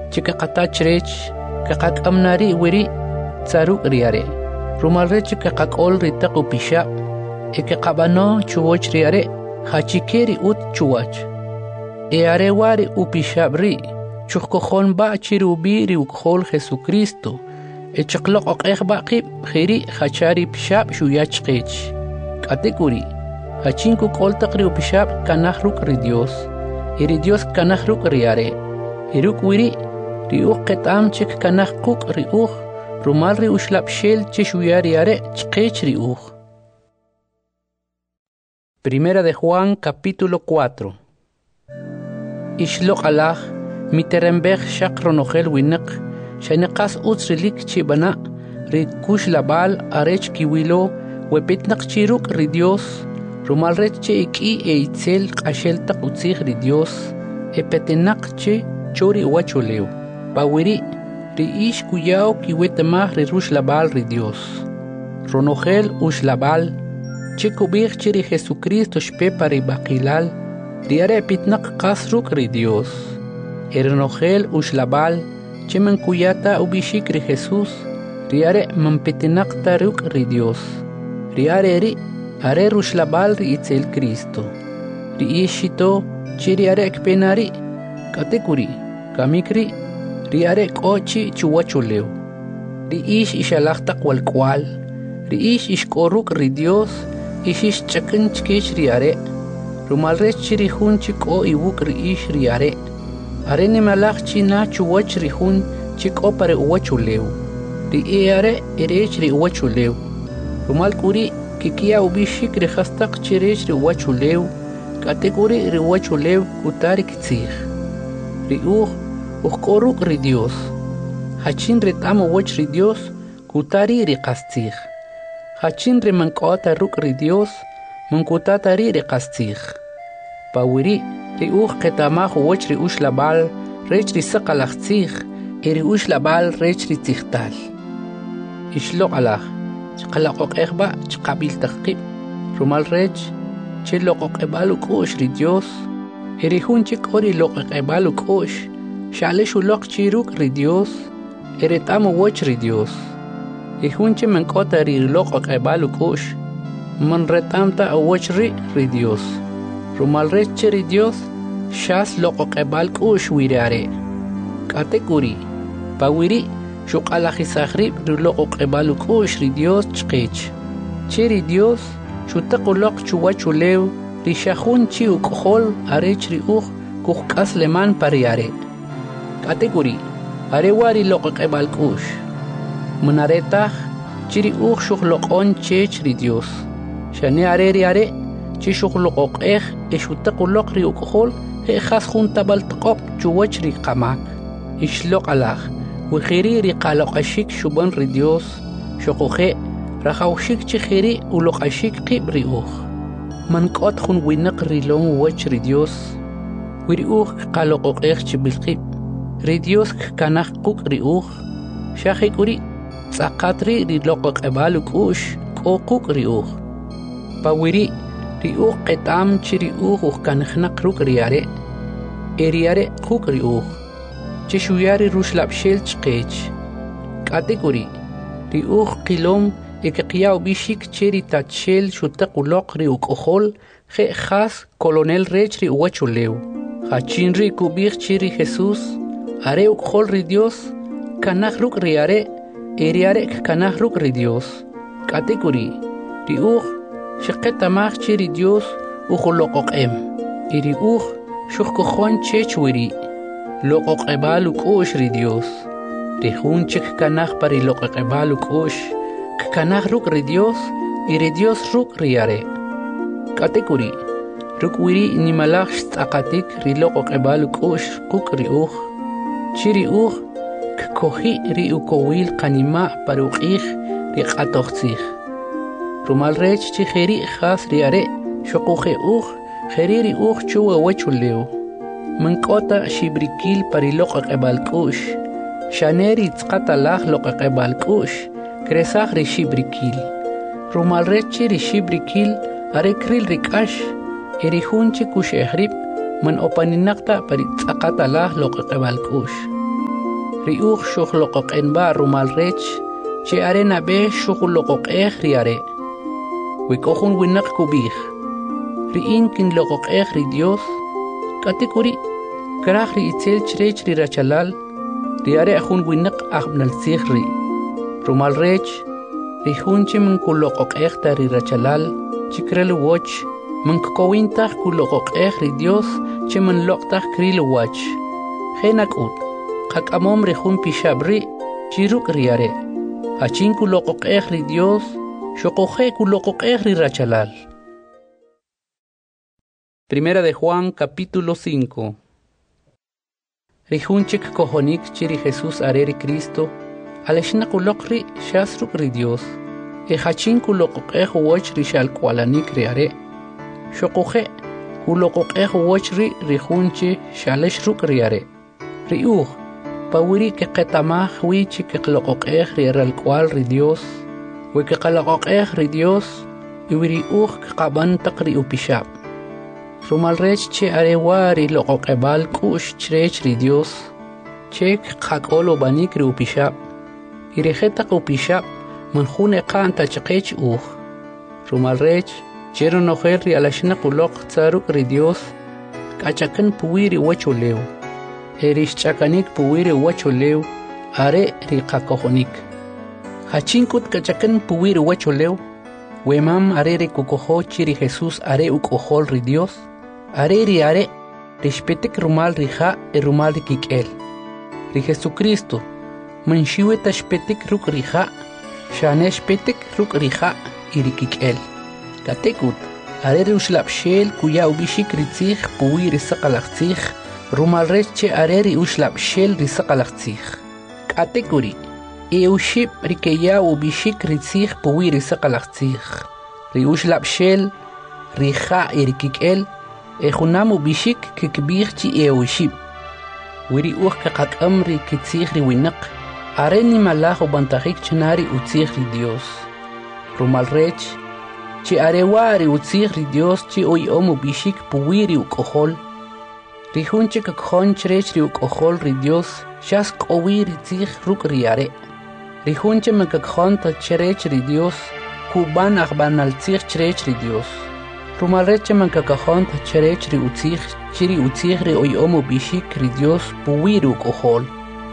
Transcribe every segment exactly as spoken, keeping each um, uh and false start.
chika qatachrech kaqak amnari wiri tsaruk riare rumalre chika qakol ritaqu pisha eke qabano chuwoch riare hachikeri ut chuwach e are wari upishabri chukkojon ba chirubi riukhol Jesucristo e chaqloq oqekhba qib khiri khachari pishab shuyach qich kategori hachinku qoltaqri upishab kanahruk ri Dios iri Dios kanahruk riare iruk wiri riuq qetam chik kanahquk riuq rumal ri ushlab shel chishuyari are chqich riuq. Primera de Juan capítulo cuatro. Ishloq Allah miterembech shaqronogel winek shaniqas utsrilik chibana rikush labal arech kiwilo wepitnaq chiruk ri Dios rumal rech che iki eitzel qashel taqutzig ri Dios epetenaq che chori wachuleu pawiri ri ish kuyao kiwetemah ri rush labal ri Dios ronogel ush labal che kubig chiri Jesucristo shpe pari baqilal riare pitnaq qasruk ri Dios ernogel ush labal che man kuyata ubishik ri Jesus riare man pitnaq taruk ri Dios riare ri are rush labal ri itzel Cristo ri ishito chiri are ekpenari katekuri kamikri riare qochi chuwachuleu ri ish ishalaqtaq wal kwal ri ish ishkoruk ri Dios ishish chakin chkish riare rumalre chiri hun chiko iwuk ri ish riare are ne malach china chuwach ri hun chiko pare uwachuleu ri eare erech ri uwachuleu rumal kuri kikia ubishik ri khastaq chirech ri uwachuleu kategori ri uwachuleu kutari kitsig ri uj uqkoruk ri Dios hachin retamo wach ri Dios kutari ri qastig hachin ri mankota ruk ri Dios mankutata ri ri qastig pawiri ri uj qetamaj wach ri ush labal rech ri saqalaqtzig eri ush labal rech ri tzigtal ishloq alaj chqalaqoq ekhba chqabil taqib rumal rech che loqoq ebalu kosh ri Dios eri hun chik ori loqoq ebalu kosh shale shuloq chiruk ri Dios eri tamo wach ri Dios e hun che mankota ri loqoq ebalu kosh man retamta wach ri ri Dios rumal rech ri Dios shas loqoq ebal kosh wirare kategori pawiri shuqala khisaghrib ri loqoq ebalu kosh ri Dios chqich cheri Dios shutaqoloq chuwachuleu ri shahun chi uqhol arech ri uq kuqas leman pariare kategori are wari loqoq ebal kosh munaretah chiri uq shuqloqon chech ri Dios shane are ri are chi shuqloqoq eh eshutaqoloq ri uqhol he khas junta baltqoq chuwach ri qamak ishloq alaj وخيري رقالق أشيك شبان رديوس شقوخي رخاوشيك تخيري ولق أشيك قيب ريوخ من قطخن وينق ريلون ووش رديوس وريوخ قالق إيخ بالقيب رديوس كانخ قوك ريوخ شاخي كوري ساقاتري ريلوق قبالك أوش قوقوك ريوخ باوري ريوخ قطعم چي ريوخ وكانخنق روك رياري إرياري قوك ريوخ چشویاری روش لبشل چقیچ کاتگوری ری اوخ قیلوم یک قیاو بیشیک چری تاتشل شوته قلق ری اوکخول خی خاص کولونل ریچ ری اوچو لیو خاچین ری کوبیخ چری خسوس اره اوکخول ری دیوس کنخ روک ری اره ایریاره کنخ روک ری دیوس کاتگوری ری اوخ شقه تماخ چری دیوس اوخلوق ام ایری اوخ شخ کخوان چیچ وری لوق قبالو كوش ري ديوس ريخون چك كناخ بري لوق قبالو كوش كناخ روك ري ديوس إري ديوس روك رياري كاتيكوري روك ويري إني ملاخش تاقاتيك ري لوق قبالو كوش كوك ري أوخ چي ري أوخ كوخي ري أوكويل قنيماء باروقيخ ري قاتوختيخ رومال ريچ چي خيري خاص رياري شقوخي أوخ خيري ري أوخ چوه وچو ليو من قوتا شبريكيل بري لوق قبالكوش شانيري تقطع لاخ لوق قبالكوش كريساخ ري شبريكيل رومال ريتشي ري شبريكيل اري كريل ريكاش اريخونشي كوش اخريب من اوباني نقطة بري تقطع لاخ لوق قبالكوش riuj shuqloqoq enba rumal rech che arena be shuqloqoq eh riare wikohun winak kubih ri inkin loqoq eh ri Dios katikuri krah ri itzel chrech ri rachalal riare ajun winak abnal sihri rumal rech ri hunche mun kuloqoq eh ri rachalal chikrel watch mun kowintah kuloqoq eh ri Dios che mun loqtah kril watch henakut qakamom ri hun pishabri chiruk riare achin kuloqoq eh ri Dios shoqoje kuloqoq eh ri rachalal. Primera de Juan, capítulo cinco. Rijunchik kohonik chiri Jesús areri Cristo, aleshna kulokri shasruk ri Dios, e hachin kulokok eh woch ri shal kwalanik ri are, shokoje kulokok eh woch ri rijunchi shaleshruk ri are, ri uj, pawiri ke ketamah wichi ke klokok eh ri ral kwal ri Dios, we ke kalokok eh ri Dios, iwiri uj ke kaban takri upishab. Rumal rech che arewari loqoq ebal kush chrech ri Dios chek qaqolo banik ri upishab irejeta upishab manjune qanta chqech uj rumal rech chero nojer ri alashna quloq tsaruk ri Dios kachakan puwiri wacholew erish chakanik puwiri wacholew are ri qakojonik hachinkut kachakan puwiri wacholew wemam are ri kukojo chiri Jesús are ukojol ri Dios are ri are rispetek rumal rija e rumal rikikel ri Jesucristo manshiwe tashpetek ruk rija shanesh petek ruk rija y rikikel katekut are ri ushlapshel kuya ubishik ritzig puwi risaqalaqtzig rumal reche are ri ushlapshel risaqalaqtzig katekuri e uship rikeya ubishik ritzig puwi risaqalaqtzig ri ushlapshel rija y rikikel Ejunamu bishik kikbih chi eoshib. Wiri uj kakakam ri kitzig ri winak. Areni malajo bantajik chenari utzig ri Dios. Rumal rech. Chi arewari utzig ri Dios chi oy omu bishik puwiri ukohol. Ri hunche kakjon chrech ri ukohol ri Dios. Shas kowiri tzig ruk ri are. Ri hunche me kakjon ta chrech ri Dios. Kuban akbanal tzig chrech ri Dios. Rumal reche man kakajon ta cherech ri utzig, chiri utzig ri oy omu bishik ri Dios puwiru kohol.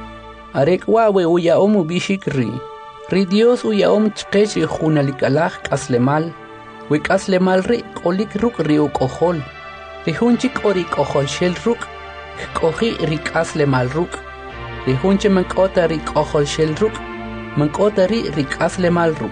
Arek wawe uya omu bishik ri. Ri Dios uya om chkech ri junalikalaj kaslemal. We kaslemal ri kolik ruk ri ukohol. Ri hunchik ori kohol shel ruk. Kohi ri kaslemal ruk. Ri hunche man kota ri kohol shel ruk. Man kota ri ri kaslemal ruk.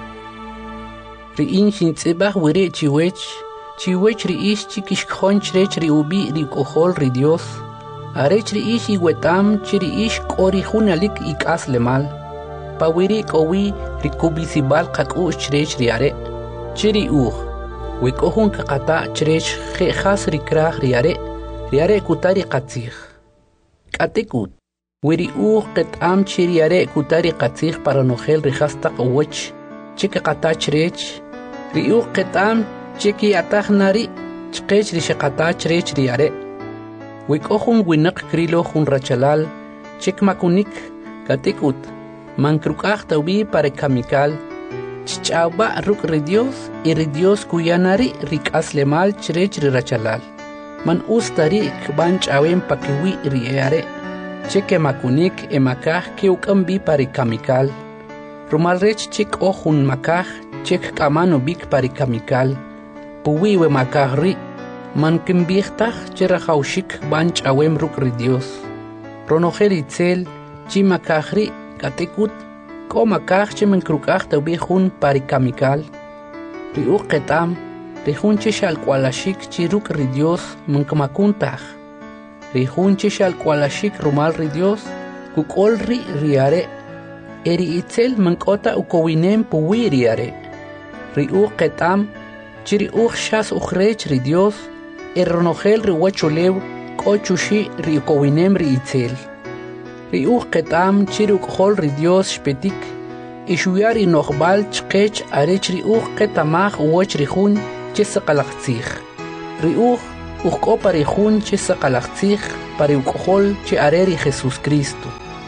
Ri inshin tzibah wiri chiwech, chiwech ri ish chikish khonch rech ri ubi ri kohol ri Dios. Arech ri ish iwetam chiri ish kori hunalik ikas lemal. Pa wiri kowi ri kubisibal kakush chrech ri are. Chiri uj, we kohun kakata chrech khas ri krah ri are, ri are kutari katzig. Katekut, wiri uj ketam chiri are kutari katzig para nogel ri hastak wech. Cheke qata chrech ri u qetam cheki atah nari chqech ri shaqata chrech ri are wikohun winak krilo hun rachalal chek makunik katikut mankrukah tawbi para kamikal chichaba ruk ri Dios y ri Dios kuyanari rikas lemal chrech ri rachalal man ustari kban chawem pakiwi ri are cheke makunik emakah kiukambi para kamikal Rumal rech chik ohun makah, chik kamano bik parikamikal. Puwiwe makah ri, man kimbichtah chera haushik banch awem ruk ri Dios. Ronojel itzel, chi makah ri, katekut, ko makah chimen krukah tawbihun parikamikal. Ri uqetam, ri hun chishal kwalashik chi ruk ri Dios mankamakuntah. Ri hun chishal kwalashik rumal ri Dios, kukol ri riare. Eri itzel mankota ukowinem puwiri are. Ri u ketam, chiri u shas ukhrech ri Dios, erronogel ri wacholew, kochushi ri ukowinem ri itzel. Ri u ketam, chiri ukhol ri Dios shpetik, ishuyari nochbal chkech arech ri u ketamach uwach ri hun chisaqalaqtzig. Ri u ukopa ri hun chisaqalaqtzig, pari ukhol chi areri Jesus Cristo.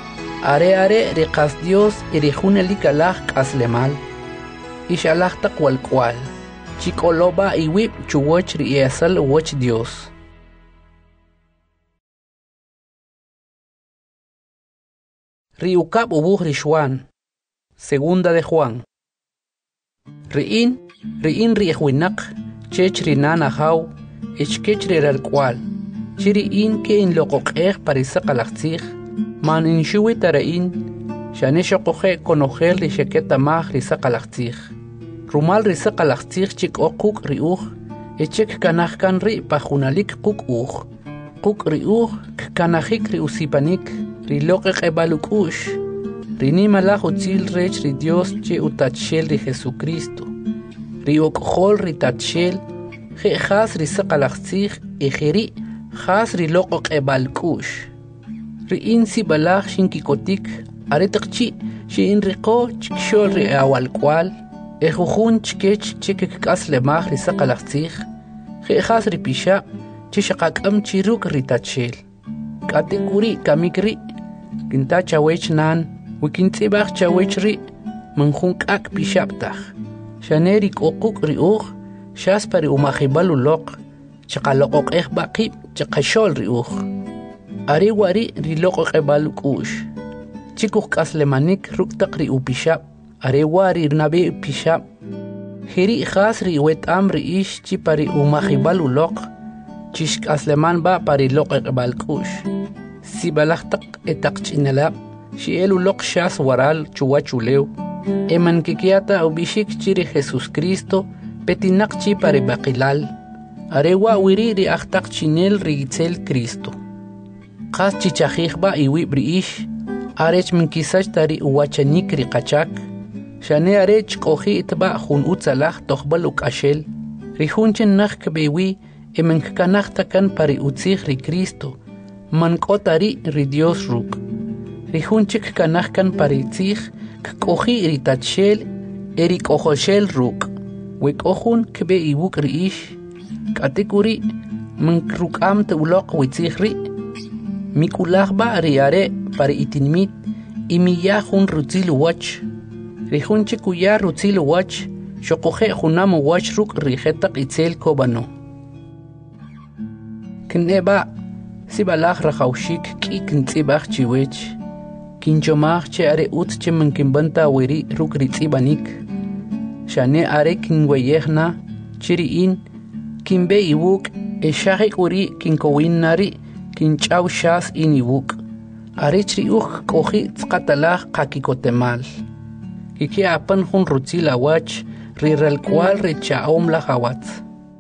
Are are riqas Dios irijunalik alaj k'aslemal. Ish alaj takwal kwal. Chikoloba iwib chuwoch riesal woch Dios. Riukab ubuh rishwan. Segunda de Juan. Riin, riin riejwinak, chech rinana haw, echkech riralkwal. Chiriin ke in loqoqej parisaqalaxtzij, man in shuwi tarain, shaneshoqoje konojel risheketa maj risaqalaxtzij. Rumal risaqalaxtzij chik oquk riuj, echek kanajkan ri pajunalik quk uj. Quk riuj kanajik riusipanik, riloqeq ebalukush. Rinimalaj utzil rech ri Dios che utachel ri Jesucristo. Ri okjol ri tachel, je jas ri saqalaxtzij ejeri, jas ri loqoq ebalkush. Ri insi balaj shinkikotik, aretaqchi shin riqo chikshol ri awalkwal, ejujun chkech chekek kaslemaj ri saqalaxtzij, je jas ri pisha, chishaqakam chiruk ri tachel. Katekuri kamikri, kintacha wech nan, wikintzibaj chawechri manjunk'ak pixabtaj xaneri k'uquq ri'uj xaspari umajibalu loq chaqaloq'oq'ej baqib chaqaxol ri'uj ari wari riloq'oq'ebalu k'u'x chikuj k'aslemanik ruk'taq ri'u pixab ari wari nabi pixab jeri jas ri'wet'am ri'ix chi pari umajibalu loq chixk'asleman ba pari loq'eq'ebal k'u'x sibalajtaq etaq ch'inalab Xielu loq shas waral chuwachuleu. Eman kikiata ubishik chiri Jesus Cristo petinak chi pare baqilal. Arewa wiri ri aktak chinel rigitzel Cristo. Qas chichajijba iwi briish. Arech minkisach tari uwachanik ri qachak. Shane arech qoji itba jun utzalaj toqbal ukashel. Rijunchen nak kbewi eman kkanajtakan pari utzij ri Cristo. Man kotari ri Dios ruk. Rijunchik kanajkan paritzij, kkoji iritachel, erikojoshel ruk. Wekojun kbe iwuk riish, katekuri, mankrukam te ulok witzij ri. Mikulajba riare pari itinmit, imiyajun rutzilu wach. Rijunchik uya rutzilu wach, shokoje junam wach ruk rijetak itzel kobano. Kneba, sibalaj rajaushik ki kintzibaj chiwech. Kinchomaj che are ut che mankimbanta wiri ruk ritzibanik. Shane are kinweyejna, chiriin, kinbe iwuk, eshajik uri kinkowin nari, kinchaw shas in iwuk. Are chriuj koji tzkatalaj kakikotemal. Kiki apan jun rutzila wach, riralkwal richaom la hawatz.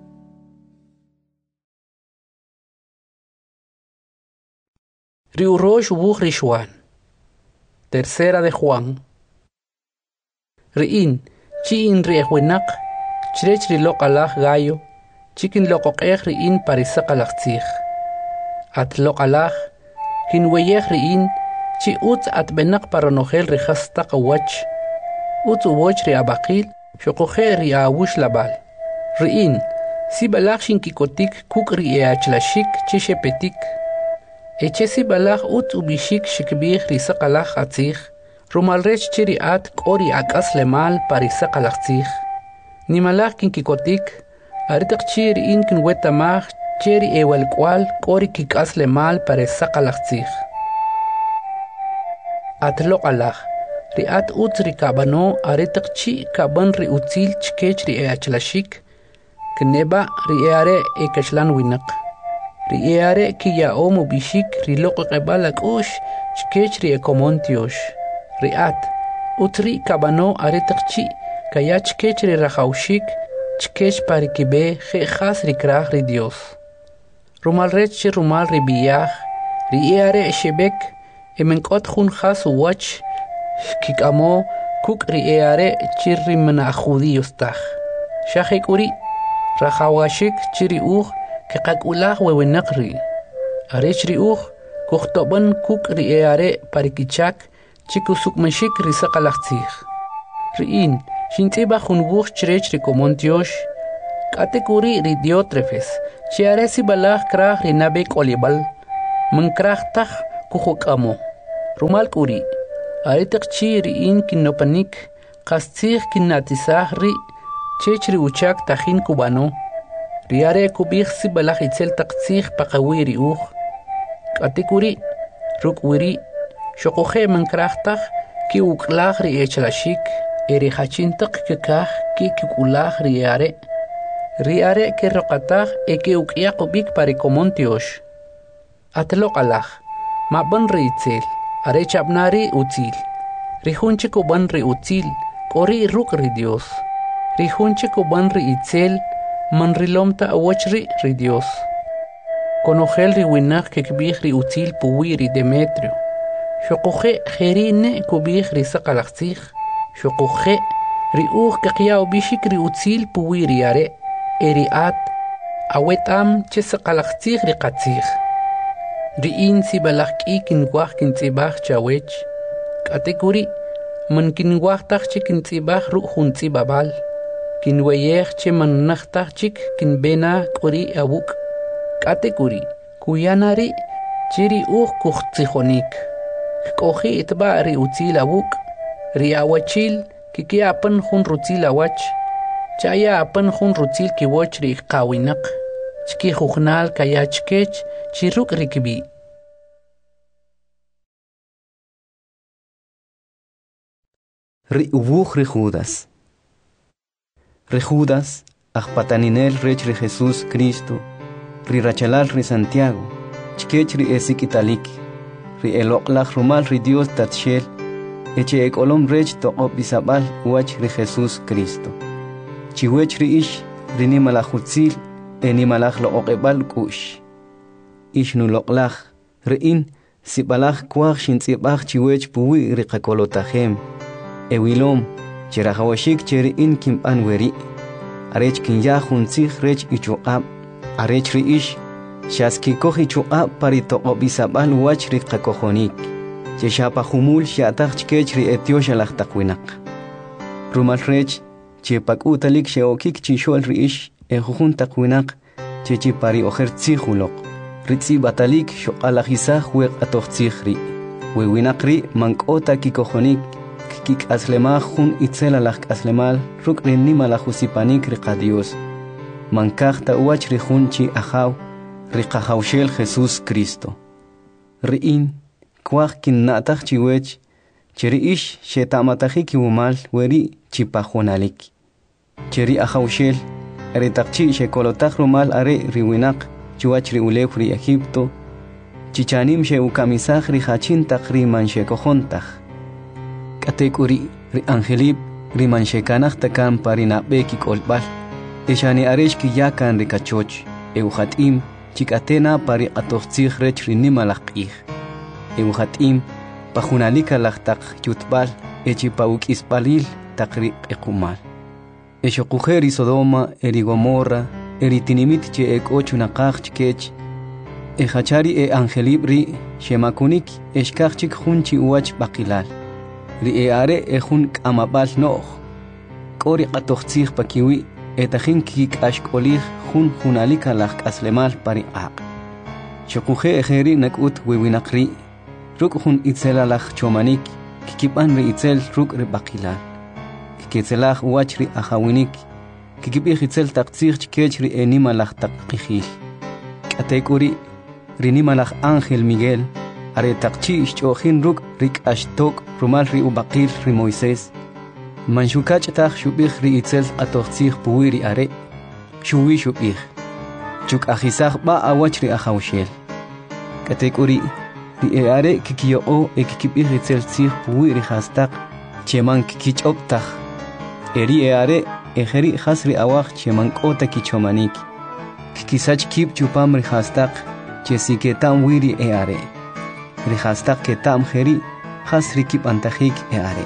Riurosh ubuj rishwan. Tercera de Juan. Riin, chi in riejwinak, chrech riloq alaj gallo, chikin loqoqej riin parisaqalaxtzij. At loq alaj, kin weyej riin, chi utz at benak paranojel rijastaq wach, utz uwoch ri abaqil, shoqoje ri awush labal. Riin, si balaj shinkikotik kuk ri eachlashik chishepetik. Echesi balaj ut ubishik shikbih risaqalaj atzij, rumalrech chiri at kori akaslemal parisaqalaxtzij. Nimalaj kinkikotik, aritaq chiri in kinwetamaj cheri ewalkwal kori kikaslemal parisaqalaxtzij. Atloq alaj, ri at ut rikabano aritaq chi kaban ri utzil chkech ri eachlashik, kneba ri eare ekashlan winak. Riare kiya omo bishik riloqo qebalak ush chkech ri ekomontiosh. Riat utri kabano aretaqchi kaya chkech ri rajaushik chkech parikibe je khas ri kraj ri Dios. Rumal rech rumal ri biyaj riare shebek emenkot jun khas wach kikamo kuk riare chirri mana judíos taj. Shajekuri rajawashik chiri uj Kaqakulaj wewenaqri. Arech riuj, kuhtoban kuk riare parikichak, chikusukmashik risaqalaxtzij. Riin, shintiba junbuj chrech rikomontiosh, katekuri ridiotrefes, chiaresi balaj kraj rinabek olibal, mankraj taj kuhokamo. Rumal kuri, aritak chi riin kinopanik qastzig kinatisaj ri chechri uchak tajin kubano riare kubig si balaj itzel taqtzig paqawiri uj katikuri rukwiri shoqoje mankrajtaj ki uklaj ri echlashik eri hachintaq kikaj ki kikulaj riare riare ke roqataj e ke ukyaq ubik parikomontiosh atloq alaj maban ri itzel are chabnari utzil rihunche kuban ri utzil kori ruk ri Dios rihunche kuban ri itzel man rilomta awachri ri Dios konogel ri winaq ke kbig ri utzil puwi ri Demetrio shoqoje jerine kubig ri saqalaqtzig shoqoje ri uj ke qyaw bishik ri utzil puwi ri are eri at awetam che saqalaqtzig ri qatzig ri insi balaqki kinwaj kintzibaj chawech katekuri man kinwaj taj che kintzibaj ru juntzi babal kinweyej che man najtaj chik kinbena qori abuk katekuri kuyanari chiri uj kujtzijonik koji itba ri utzil abuk ri awachil kikiapan jun rutzil awach chaya apan jun rutzil kiwoch ri qawinaq chki jujnal kayachkech chiruk rikbi ri ubuj ri Judas ri Judas ajpataninel rech ri Jesús Cristo ri rachalal ri Santiago chkech ri esik italik ri eloqlaj rumal ri Dios tatshel eche ekolom rech toqob bisabal wach ri Jesús Cristo chiwech ri ish ri nimalajutzil enimalaj lo oqebal kush ish nu loqlaj ri in sibalaj kwaj shintzibaj chiwech puwi ri qakolotajem ewilom cherajawashik cheri in kimpan weri arech kinya juntzig rech ichuqab arech ri ish shaski koji chuqab pari toqobisabal wach ri qakojonik cheshapa humul shataj chkech ri etiosh lajtaqwinaq rumal rech chepak utalik sheokik chishol ri ish ejujun taqwinaq chechi pari ojer tzijuloq ritzi batalik shoqalajisaj weq atojtzig ri wewinaq ri mankota kikojonik kik aslemaj jun itzel alaj aslemal ruk ri nimalajusipanik ri qadios mankajta wach ri junchi ajaw ri qajawshel Jesús Cristo ri in kwaj kinnataj chiwech cheri ish shetamatajik kiwumal weri chipajonalik cheri ajawshel ri taqchi shekolotaj rumal are ri winaq chiwach ri ulej ri Egipto chichanim sheukamisaj ri hachintaq ri manshekojontaj katekuri ri angelib ri manshekanaj takan parina beki kolbal eshani aresh ki yakan ri kachoch euhatim chikatena pari atojtzig rech ri nimalaqij euhatim pajunalika lajtaq yutbal echi pauk ispalil taqri equmal eshoqujeri Sodoma eri Gomorra eri tinimit che ekochu naqaj chkech e hachari e angelib ri shemakunik eshkachik junchi uwach baqilal ri e are e jun kamabal no'j k'ori qatoqtzig pakiwi etajin kik'ashk'olij jun junalika laj k'aslemal pari aq shoquje ejeri nak'ut wiwinaq ri ruk' jun itzel alaj chomanik kikib'an ri itzel ruk' ri baqilal kikitzelaj wach ri ajawinik kikib'ij itzel taqtzig chkech ri enimalaj taqqijil k'atek'uri ri nimalaj ángel Miguel are taqchi xch'ojin ruk' ri k'axtok rumal ri ubaqil ri Moisés manshukach'taj xub'ij ri itzel atojtzig puwi ri are xuwi xub'ij chuk'ajisaj b'a awach ri ajawshel k'atek'uri ri e are kikiyoq'o e kikib'ij itzel tzig puwi ri jastaq cheman kikich'ob'taj eri e are ejeri jas ri awaj cheman k'ota kichomanik kikisach kib chupam ri jastaq chesiketam wi ri e are ri jastaq ketam jeri jas ri kib'antajik e are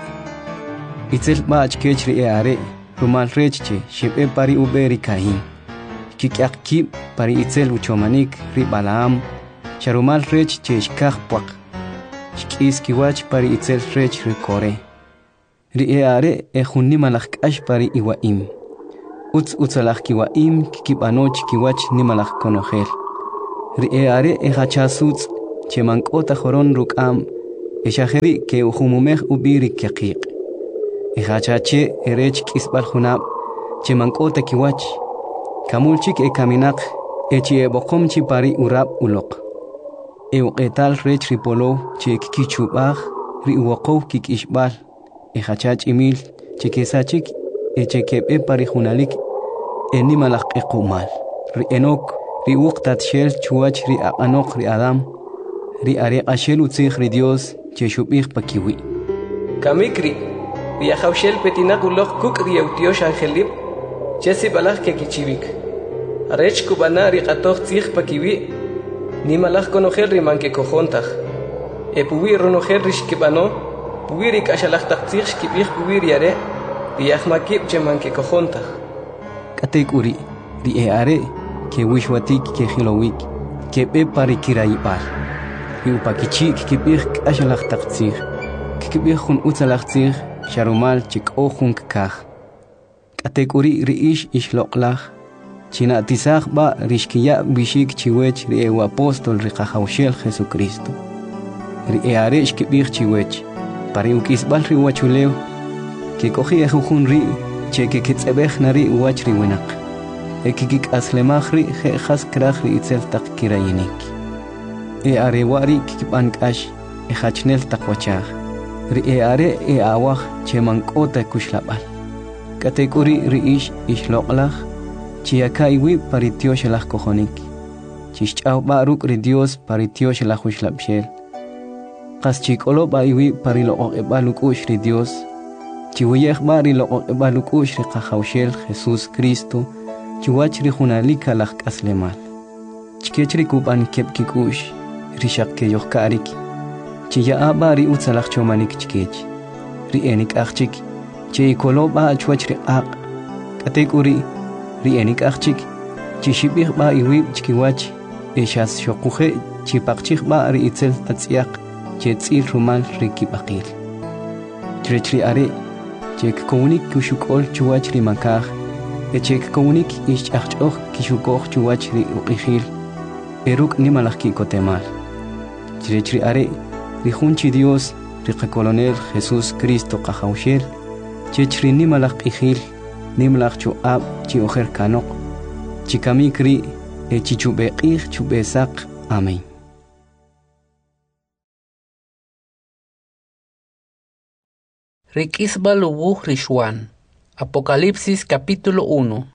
itzel b'ach kech ri e are rumal rech che xib'e pari ube ri Caín kik'yaq kib pari itzel uchomanik ri Balaam charumal rech che xkaj pwaq xk'is kiwach pari itzel rech ri Coré ri e are e jun nimalaj k'ax pari Iwaim utz utzalaj kiwaim kikib'anoch kiwach nimalaj konojel ri e are e hachasutz cheman k'ota joron ruk'am Eshajeri que uhumumej ubiri kiqiq. Ehachache erech kisbal hunab chemankota kiwach. Kamulchik e kaminaq echi e boqomchi pari urab uloq. E uqetal rech ripolo che kikichubaj ri uwaqow kikishbal. Ehachach imil chekesachik eche kebe pari hunalik enimalaq equmal. Ri enok ri uqtat shel chuach ri aqanok ri adam ri ari ashel utzig ri Dios che shubig pakiwi. Kamikri ri ahawshel petinaq uloq kuk ri eutiosh angelib chesi balaj ke kichivik. Arech kubana ri qatoq tzig pakiwi ni malaj konojel ri manke kojontaj. E puwi ronojel ri shkibano puwi ri kashalaj taq tzig shkibig puwi ri are ri ahmakib che manke kojontaj. Katek uri ri e are ke wishwatik ke khilowik ke be pari kirayipal. Ri upakichik ke big kashalaj taq tzig ke big khun utzalaj tzig sharumal chik ohun kakaj. Katek uri ri ish ishloqlaj china tisaj ba rishkiya bishik chiwech ri e apostol ri qahawshel Jesucristo. Ri e are shkibig chiwech pari ukisbal ri wachulew ke koji ejujun ri che ke kitzebej nari wach ri winaq. E kikik aslemaj ri jejas kraj ri itzel taq kirayinik. E are wari kikipankash e hachnel taq wachaj. Ri e are e awaj che mankota kushlabal. Katekuri ri ish ishloqlaj chiakaiwi paritiosh laj kojonik. Chishchaw baruk ri Dios paritiosh laj ushlabshel. Qas chikolo baiwi parilo ebalukush ri Dios. Chiwiyej bari lo ebalukush ri qahawshel Jesus Cristo. Chiwach ri hunalika laj kaslemal. Chikech ri kuban kepkikush ri shaqke yohkarik. Chiya bari utzalaj chomanik chikech. Ri enik achchik che kolo ba chwach ri aq. Katekuri ri enik achchik chishibig ba iwi chkiwach eshas shoquje chipaqchig ba ri itzel tatsiaq che tzil rumal ri kibaqil. Chirechri are chek komunik kushukol chuwach ri makaj echek komunik ish achchoj kishukoj chuwach ri uqijil eruk nimalaj kikotemal. Chirechri are ri junchi Dios ri qakolonel Jesus Cristo qahawshel chechri nimalaj qijil nimlaq chu ab chi ojer kanok chikamikri e chichubeqij chubesaq. Amén. Riquisbal ubuj rishwan. Apocalipsis capítulo uno.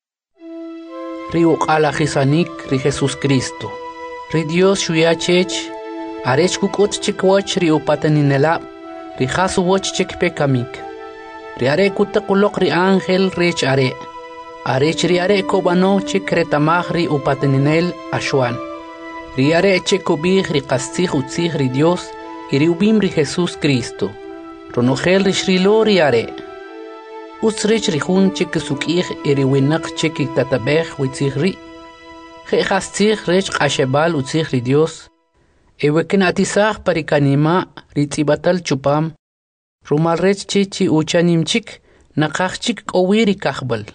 Ri uqala jisanik ri Jesus Cristo. Ri Dios shuyachech arech kukot chikwach ri upateninelab ri jasu woch chikpekamik. Ri are kutakulok ri ángel rech are. Arech ri are kobano chikretamaj ri upateninel ashwan. Ri are chekubig ri qastzig utzig ri Dios y ri ubim ri Jesus Cristo. Ronogel ri shrilo ri are. Utsrich ri jun chikisukig y ri winaq chikiktatabej witzig ri. Jejastzig rech qashebal utzig ri Dios. Eweken atisaj parikanima ri tzibatal chupam. Rumal rech chichi uchanimchik naqajchik kowiri kahbal.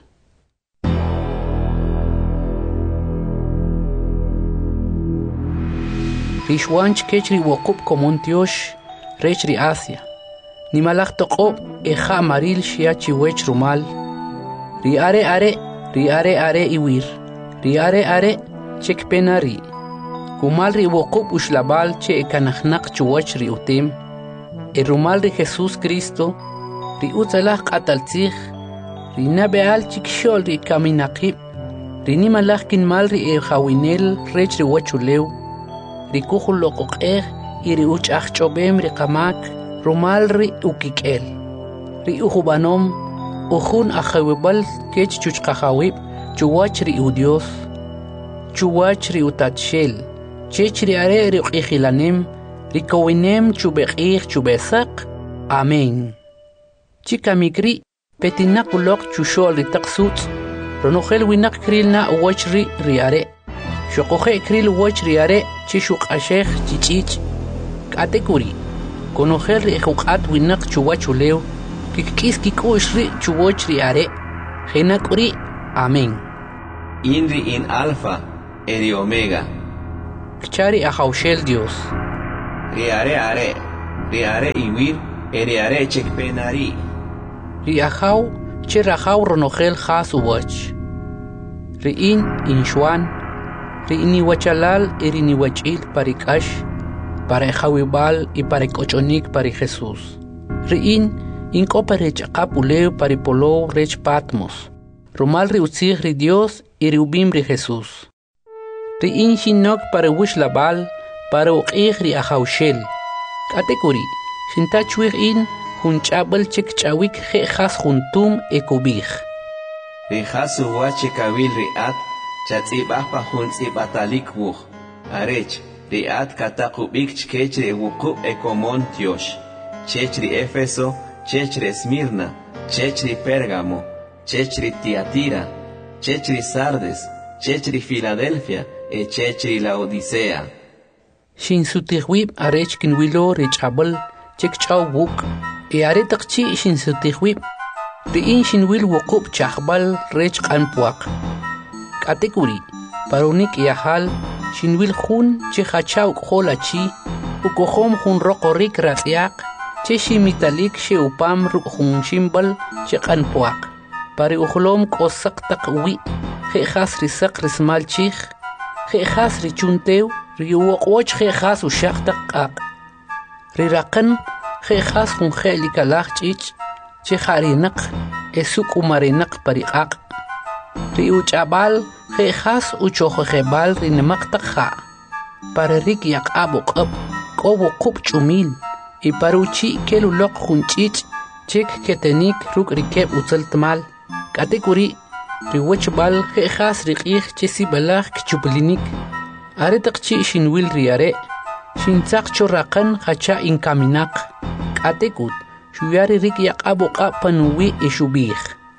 Rishwanch kech ri waqub komontiosh rech ri Asia. Nimalaj toqob eja maril shiachi wech rumal. Ri are are, ri are are iwir. Ri are are chek penari. Kumal ri waqub ushlabal che ekanajnaq chuwach ri utim. El rumal de Jesus Cristo, ri utzalaj qataltzig, ri nabeal chikshol ri kaminaqib, ri nimalaj kinmal ri e jawinel rech ri wachulew, ri kujul loqoqej y ri uchaj chobem ri qamak, rumal ri ukikel, ri ujubanom, ujun ajawibal kech chuchqajawib, chuwach ri udios, chuwach ri utatshel, chech ri are ri uqijilanem, Rikowinem chubeqij chubesaq. Amén. Chika mikri petinakulok chushol ri taqsut. Ronogel winak krilna wachri riare. Shokoje kril wach riare chishuk ashej chichich. Katekuri. Konogel ri ejuqat winak chuwachulew. Kikis kikush ri chuwach riare. Genakuri. Amén. Inri in alfa eri omega. Kchari ajawshel Dios. Ri are are, riare iwir, eriare chekpenari. Riahaw, che rahaw ronogel has uwach. Riin inshwan, riini wachalal irini wachil parikash, para hawibal y para cochonik para Jesús. Riin incopa rech apuleo para polo rech patmos. Romal riutzig ri Dios y riubim ri Jesús. Riin shinok para wish labal, para uqig ri ahawshel. Katekuri, shintachwig in hunchabel chek chawik je khas juntum ekubig. Ri hasu wache kawil riat, chatzibah pa huntzibatalik wuch. Arech, riat katakubik chkech ri wuku ekomon tiosh. Chech ri Efeso, chech ri Esmirna, chech ri Pérgamo, chech ri Tiatira, chech ri Sardes, chech ri Filadelfia, e chech ri Laodicea. Shin sutihwib arech kinwilo richabel chek chaw wuk. E aretakchi shin sutihwib. Riin shin wil wukub chahbal rech kanpuak. Katekuri, paronik yahal, shin wil hun che hachaw kholachi, ukohom hun rokorik ratyak, che shimitalik she upam ruk hun shimbal che kanpuak. Pare uhlom kosak tak wi, he khas risak rismal chich, he khas richuntew, riuwakwoch he khas ushak tak ak. Rirakan, he khas hun khelikalach chich, che kharinak, esuk umarinak pariqaq. Riu chabal, he khas uchokhebal rinemak takha. Para rik yak abuk up, kowo kup chumil, y paruchi kelulok hunchich, chek ketenik ruk rikeb utzeltmal. Katekuri, riwachbal, he khas rikich chesi balach kchublinik. Aretakchi shinwil riare, shintzak chorrakan hacha inkaminak. Katekut, shuyari rik yak abuk up panuwi ishubih.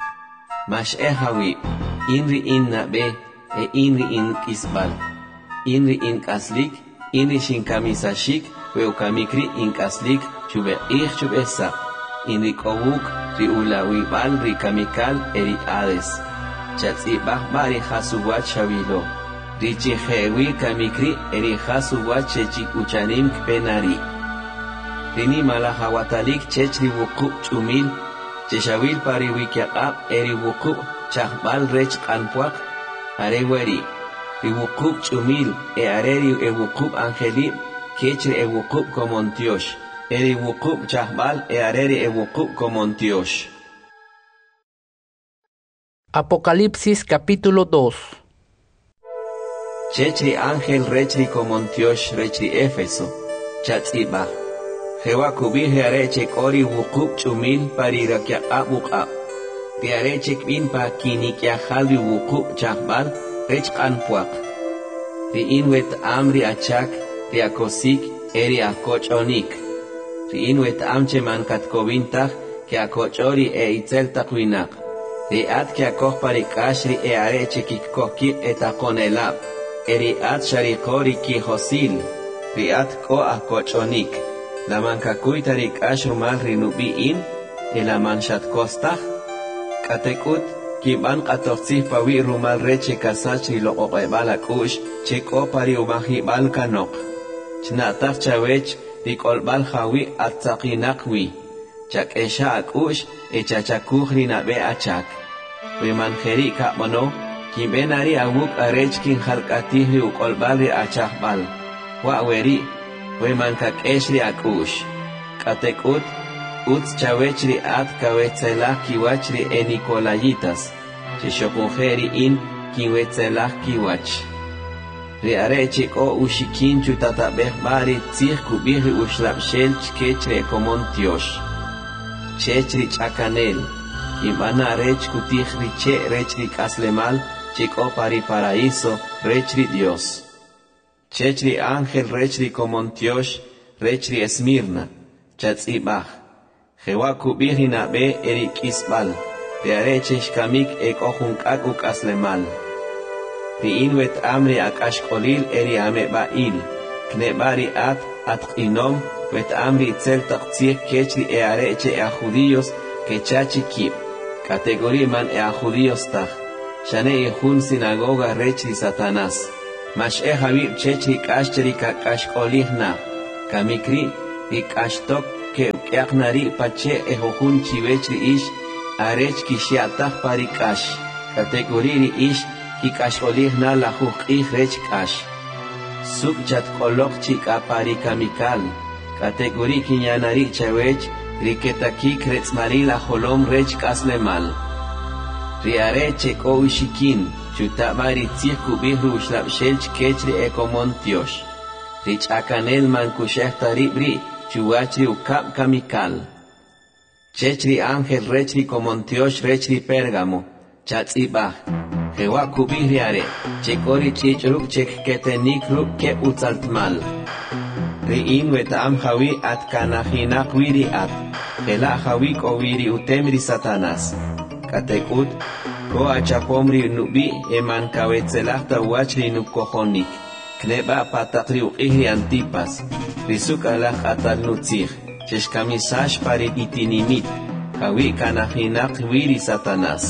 Mash ehawi, inri in nabe, e inri in kisbal. Inri in kaslik, inri shinkamisashik, weukamikri in kaslik, chube ich chube sap. Inri kowuk, ri ulawibal, ri kamikal, eri ades. Chatzibah bari hasuwat shavilo. Ri chihewi kamikri, eri hasuwat chechik uchanim kpenari. Rini malahawatalik chechri wukub chumil, cheshawil pari wikiaqab, eri wukub chahbal rech kanpuak, areweri. Ri wukub chumil, e areri e wukub angelib, kechri e wukub komontiosh. Eri wukub chahbal, e areri e wukub komontiosh. Apocalipsis capítulo dos. Chechri ángel rechri komontiosh rechri Éfeso, chatzibah. Jehová kubije arechek ori wukub chumil pari rakyaqab wukab. Ti arechek bin pa kinikyahal wukub chahbal rech kanpuak. Ti inwet amri achak, ti akosik eri akochonik. Ti inwet amche man katkobintach ke akochori e itzel takwinak. Ti at ke akoch pari kashri e arechek ikkoki etakonelab. Eri at sharikori ki hosil. Ti at ko akochonik. La mancacuy tarik ashrumal rinubiin, el amanchat kostach, katekut, kiban katoxif pawi rumal reche kasach lo oqebala kush, cheko pari umahi bal kanok. Chnatach chawech, rikolbal hawi atzaqinakwi, chak esha akush, echachakuj rinabe achak. Wimanjeri kapmono, kibenari awuk arech kin halkatih ukolbal ri achakbal. Waweri, Wemankak eshri akush. Katekut, utz chawechri at kawetzelach kiwachri e Nicolayitas. Chishokunjeri in kiwetzelach kiwach. Riarechik o ushikin chutatabeh bari tzich kubiri ushlapshel chkechre komontiosh. Chechri chakanel. Kimbana rech kutijri che rechri kaslemal, chiko pari paraíso, rechri Dios. Chechri ángel rechri komontiosh, rechri Esmirna, chatzibach. Jehová kubiri nabe erik isbal, te arechesh kamik ek ojunkak uk aslemal. Ri inwet amri ak ashkolil eri ame bail, knebari at at inom, wet amri itzel taktzir kechri e areche e a judíos que chachi kip. Categoría man e a judíos tach, shane e jun sinagoga rechri Satanás. Mash e habib chechri kashcheri kakash kolihna, kamikri, ri k'axtok ke k'yaqnari pache ejojun chivech ri ish arech kishiataj pari k'ax kategori ri ish ki k'axolij na lajuj q'ij rech k'ax suk chat k'olok chik'a pari kamikal kategori kinyanari chawech ri ketakik retzmari la jolom rech k'aslemal ri are chek'o uxikin chutabari tzij kubij ru uxlabxel chkech ri ekomontiox ri ch'akanel mankuxej tarib ri chuwach ri ukab kamikal chech ri ángel rech ri komontiox rech ri Pérgamo chatz'ibaj jewa kubij ri are chek'o ri ch'ich' ruk' chekketenik ruk' ke utzaltmal ri in weta'am jawi at kanajinaq wi ri at jela' jawi k'o wi ri utem ri Satanás katek'ut ko achapom ri nubi eman kawetzelaj tawach ri nukojonik kneba pataq ri uq'ij ri Antipas ri suk alaj atal nutzij chexkamisax pari itinimit jawi kanajinaq wi ri Satanás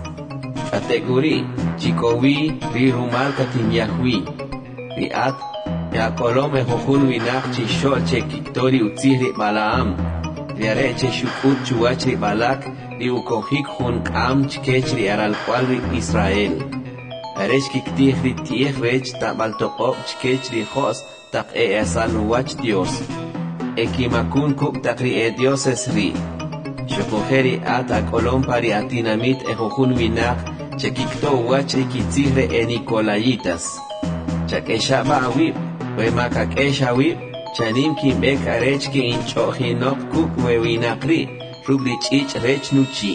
kategori chikowi ri rumal katinyajwi ri at yakolom ejojun winaq chixol chekiktori utzij ri Balaam ri are chexuk'ut chuwach ri Balak ri ukojik jun k'am chkech ri aralkual ri Israel arex kiktij ri ti'ej rech tab'altoqob chkech ri jos taq e asal wach Dios ekimakun kuk taq ri e dioses ri xokojer ri at ak'olom pari atinamit ejojun winaq chekikto wach ri kitzij re e Nicolayitas chak'exaba awib wemakak'ex awib chanim kinb'ek arech ki inch'o'jinok kuk we winaq ri ruk' ri ch'ich' rech nuchi'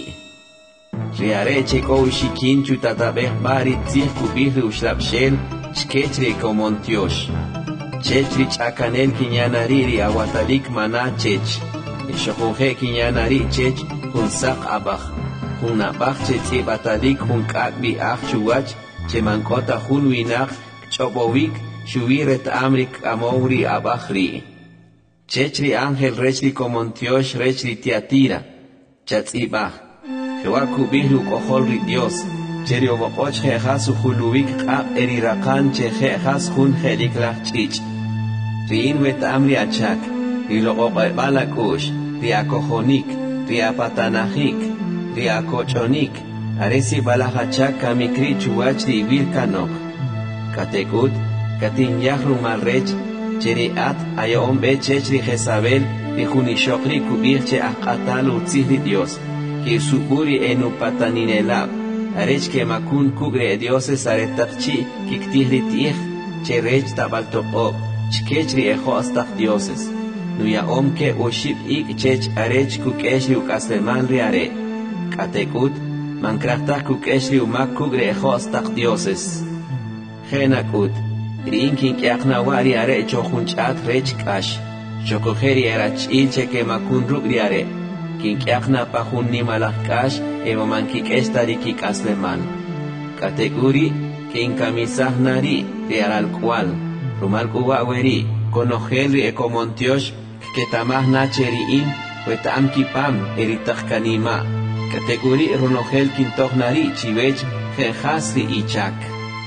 ri are chek'o uxikin chutatabej bari tzij kubij ri uxlabxel chkech ri komontiox chech ri ch'akanel kinyanari ri awatalik mana chech ixojunje kinyanari chech jun saq abaj jun abaj chetz'ib'atalik jun k'ak' aj chuwach chemank'ota jun winaq ch'ob'owik xuwi reta'am ri k'amow ri abaj ri chech ri ángel rech ri komontiox rech ri Tiatira chatz'ibaj jewa kubij ri uk'ojol ri Dios che ri oboq'och je'jas ujuluwik q'ab' e ri raqan che je'jas jun je'lik laj ch'ich' ri in weta'am ri achak ri loq'oq'eb'al ak'u'x ri akojonik ri apatanajik ri akoch'onik are sib'alaj achak kamikri chuwach ri ib'il kanoj katek'ut katinyaj rumal rech che ri at aya'om b'e chech ri Jezabel ri jun ixoq ri kubij che ajq'atal utzij ri Dios kirsu'b'u ri enupataninelab arech kemakun kuk' ri e dioses are taq chi' kiktij ri ti'ej che rech tab'altoq'ob chkech ri e jo's taq dioses nuya'om ke oxib' ik' chech arech kuk'ex ri uk'aslemal ri are k'atek'ut mankrajtaj kuk'ex ri umak kuk' ri e jo's taq dioses jenak'ut ri in kink'yaqnawa' ri are chojun ch'ak rech k'ax xokoje ri erach'il che kemakun ruk' ri are kink'yaqna pa jun nimalaj k'ax emaman kik'exta ri kik'aslemal kategori kinkamisajna ri ri aralkual rumal k'uwa' weri konojel ri ekomontiox ketamajna che ri in weta'am kipam e ri taq kanima kategori runojel kintojna ri chiwech je'jas ri ichak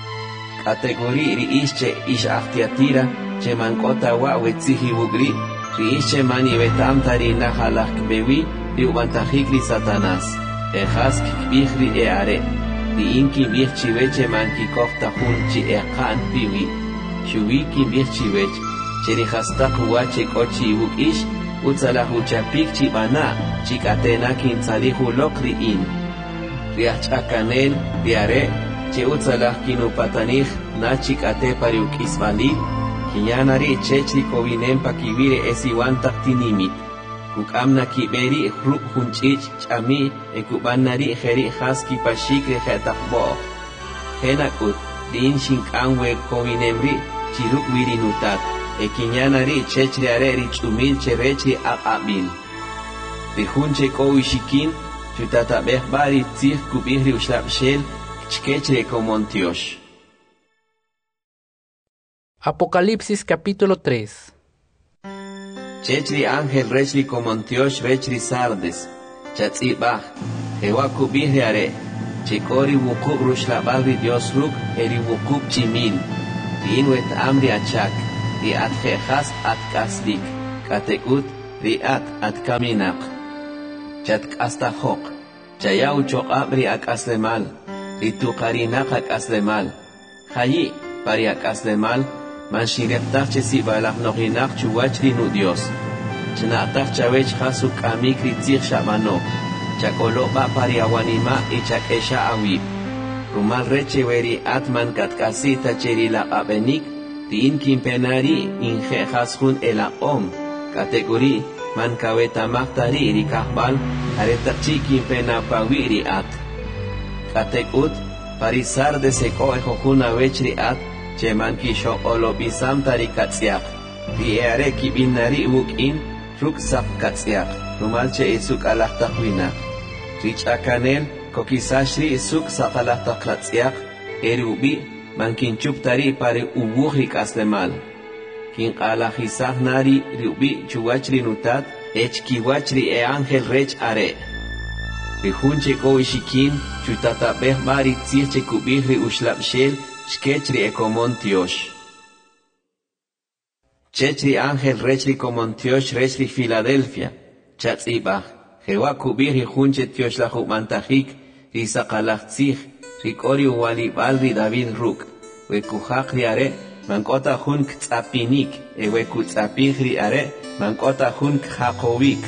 kategori ri ix che ix aj Tiatira che mank'ota wa' wetzij iwuk' ri ri ix che man iweta'am ta ri najalaj k'bewi ri ub'antajik ri Satanás ejas kikb'ij ri e are ri in kinb'ij chiwech che man kikoj ta jun chi e qa'n piwi xuwi kinb'ij chiwech che ri jastaq wa che k'o chi iwuk' ix utzalaj uchapik chib'ana' chik'atena kintzalij uloq ri in ri aj ch'akanel ri are che utzalaj kinupatanij na chik'ate pa ri uk'isb'alil kinyana ri chech ri kowinem pa kiwi ri e siwan taq tinimit kuk'amna kib'eri ruk' jun ch'ich' ch'ami e kub'anna ri je ri jas kipaxik ri je taq b'o'oj jenak'ut ri in xink'am we kowinem ri chi ruk' wi ri nutat e kinyana ri chech ri are ri ch'umil che rech ri aq'ab'il ri jun che k'o uxikin chutatab'ej b'a ri tzij kub'ij ri uxlab'xel chkech ri ekomontiox. Apocalipsis capítulo tres. Chech ri ángel rech ri komontiox rech ri Sardes chatz'ibaj jewa kub'ij ri are che k'o ri wuqub' ruxlab'al ri Dios ruk' e ri wuqub' chimil ri in weta'am ri achak ri at je'jas at k'aslik k'atek'ut riat at kaminak chat hasta hok chayau choqab ri ak aslemal ritu qarinak ak aslemal hayi pari ak aslemal man shireftar che si balak nohinak chuwach ri nu Dios chna'tar chawech khasu kamik ri tzikh shamano chakolo ba pari awanima y chakesha awib rumal reche weri atman katkasita cheri la abenik tin kimpenari inje khashun el om kategori man kaweta maktari ri kahbal areta chikin pena pawiri at katekut parisar de seko ejojuna wechri at cheman kisho olobisam tari katsiak di ere kibinari wukin ruksak katsiak rumal che isuk alahtakwina rich akanel kokisashri isuk sakalahtaklatsiak erubi man kinchup tari pare ubuhri kaslemal kin alajisah nari rubi chuwachri nutat ech kiwachri e ángel rech are rihunche ko ishikin chutatabeh mari tzirche kubihri ushlabshel shkechri e komontiosh chechri ángel rechri komontiosh rechri Filadelfia chatzibah jewa kubihri hunche tiosh la humantajik risaqalach tzich rikori walibal ri David ruk wekuhak ri are mankota hun ktsapinik ewe kutsapih ri are mankota hun khakovik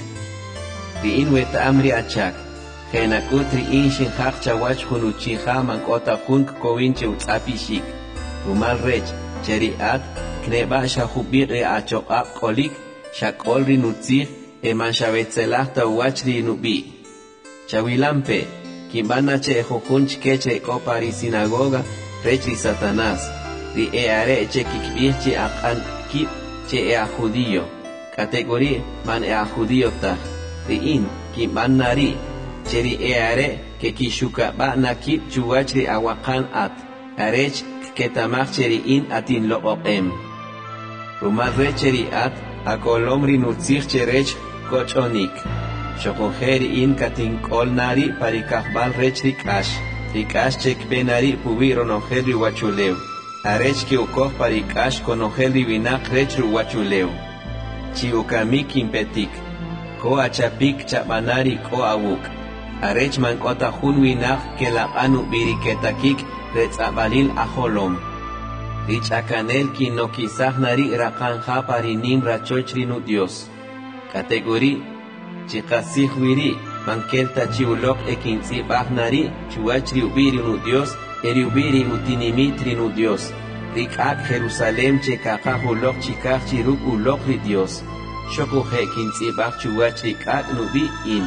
ri in wet amri achak genakut ri in shin khak chawach hun uchiha mankota hun kovinche utsapishik rumal rech cheriat kneba shahubir ri achoqab kolik shakol ri nutzih e man shavetzelah tawach ri nubi chawilampe kimbana che jojun chkeche kopari sinagoga rech ri Satanás ri eare che kikbirchi aqan kip che ea judío categoría man ea judío ta ri in kimban nari che ri eare que kishuka ba nakip chuwachri awakan at arech ketamach che ri in atin lo oqem rumal recheri at akolom ri nutzich che rech kochonik shokoheri in katin kol nari parikahbal rech ri kash ri kash che kbenari pubiro noheri wachuleu arech ki ukoh parikash konohel divinak rech ruwachuleu chi ukamik impetik ko achapik chabanari ko awuk arech mankota hun winak ke la anu biriketakik retzabalil aholom rich akanel ki no kisah nari rakanja parinim rachochri nu Dios kategori chi kasih wiri mankelta chi ulok ekinzi bahnari chuachri ubiri nu Dios eri ubiri utinimitri nu Dios rikak Jerusalem che kakah ulok chikach chiruk ulok ri Dios shoko he kinzi bach chuachri kak nubi in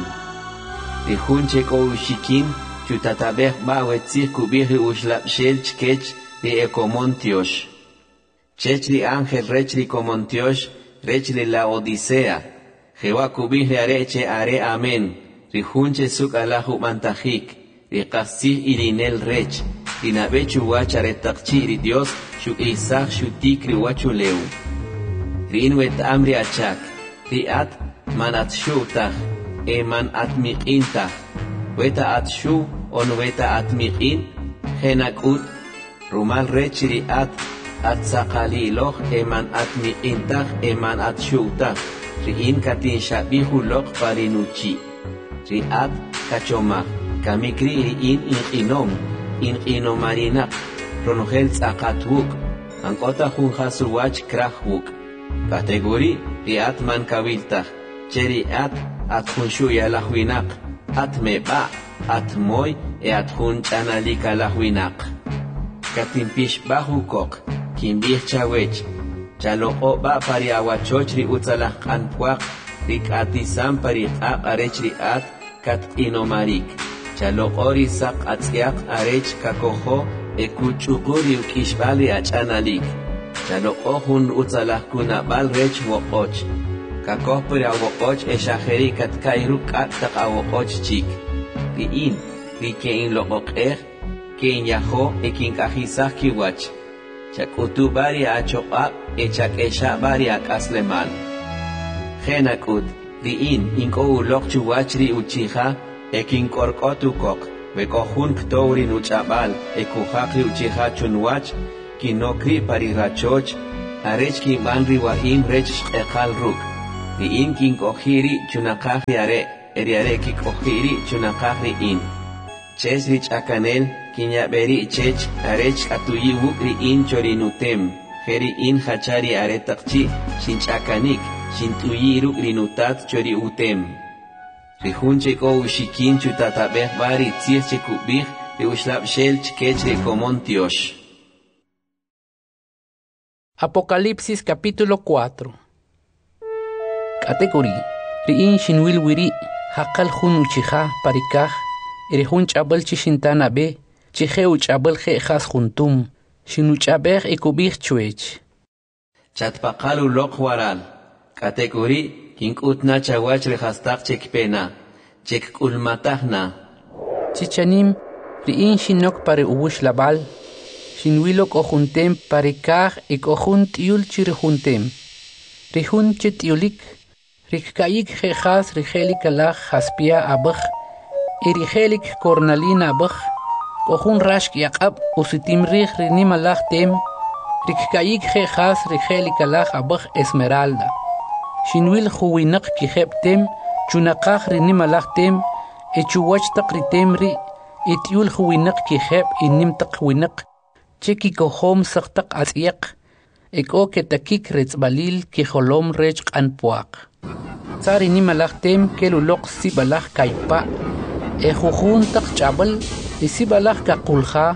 rihun che ko ushikin chutatabeh ba wetzir kubiri ushlap shel chkech ri ekomontiosh chechri ángel rechri komontiosh rechri la odisea jewa kubiri areche are amen rihunche suk alahu mantajik riqasih irinel rech rinabechu wachare takchi ri Dios shu isach shu tikri wachuleu rinwet amri achak riat manat shutah e man atmiqintah weta atshu on weta atmiqin henakut rumal rech riat atsaqaliloh e man atmiqintah e man atshutah riin katin shabihu lok parinuchi riat kachoma kamikri riin inqinom inqinomarina ronogel tsaqatwuk ankota hun khasuwach krahwuk kategori riat man kaviltah cheriat athunshu yalahwinak atmeba atmoy e athun chanalika lahwinak katimpish bahukok kimbih chawech chaloko ba pari awachochri utsalah qanpuaq rikatisam pari qaq arechri at kat inomarik chalokori saq atzqiaq arech kakojo ekuchukuri ukishbali achanalik chaloko hun utsalah kunabal rech woqoch kakoh pari awoqoch eshajeri katkairu qaq taq awoqoch chik riin rikein loqoqej kein yajo ekin kajisaj kiwach chakutu bari achoqab echakesha bari akaslemal genakut riin inko ulok chuwachri uchija ekin korkotu kok bekojun ktouri nuchabal ekujakri uchija chunwach kinokri pari rachoch arech ki manri waim rech ekal ruk ri in kin kohiri chunaqaq ri are eri are ki kohiri chunaqaq ri in ches rich akanel kinyaberi chech arech atuyi wuk ri in chorinutem heri in hachari are taqchi shinchakanik shintuyiru rinutat chori utem rihunche ko ushikin chutatabeh bari tsiech chekubih ri ushlab shel chkech ri komontiosh. Apocalipsis capítulo cuatro. Categoría Riin shinwil wiri hakal hun uchiha parikah erihun chabal chishintana be chiheu chabal je khas juntum shinu chaber ekubih chuech chatpaqalu loqwaral category kinkutna chawach rehastaq chekpena chekkulmatahna chichanim riin shinok pare ubush labal shinwilok ojuntem parikah ekojunt yul chirjuntem rihun chetiulik rikayik khas rigelik alaj haspia abaj erigelik cornalina abaj kohun rashk yaqab usitim rih rinim alaj tem rikayik khas rigelik alaj abaj esmeralda shinwil khuwinak kiheptem chunaqaj rinim alaj tem echuwach taqritem ri etiul khuwinak kihep inim taqwinak cheki kohom saqtaq asyaq eko ketakik retzbalil kiholom rech qanpuaq Sari ni malaktem kelulok si balak kaipa e jujun tak chabal e si balak kakulha